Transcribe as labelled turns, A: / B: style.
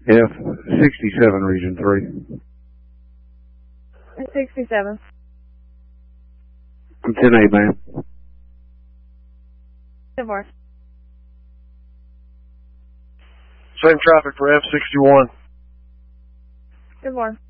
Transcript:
A: F67 Region 3.
B: 67.
A: I'm 10-8, ma'am.
B: 10-4.
C: Same traffic for F61.
B: 10-4.